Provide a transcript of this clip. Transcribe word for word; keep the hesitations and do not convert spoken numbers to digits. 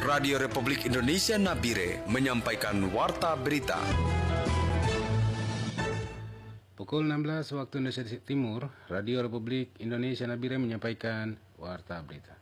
Radio Republik Indonesia Nabire menyampaikan Warta Berita. Pukul enam belas waktu Indonesia Timur, Radio Republik Indonesia Nabire menyampaikan Warta Berita.